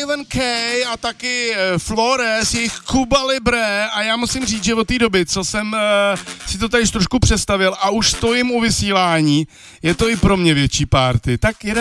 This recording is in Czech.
Ivan K. a taky Flores, jejich Cuba Libre a já musím říct, že od té doby, co jsem si to tady trošku představil a už stojím u vysílání, je to i pro mě větší party. Tak jedeme.